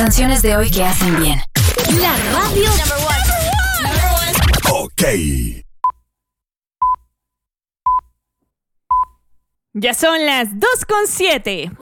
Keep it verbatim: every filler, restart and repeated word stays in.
canciones de hoy que hacen bien. La radio number one. Number one. Ok. Ya son las dos con siete.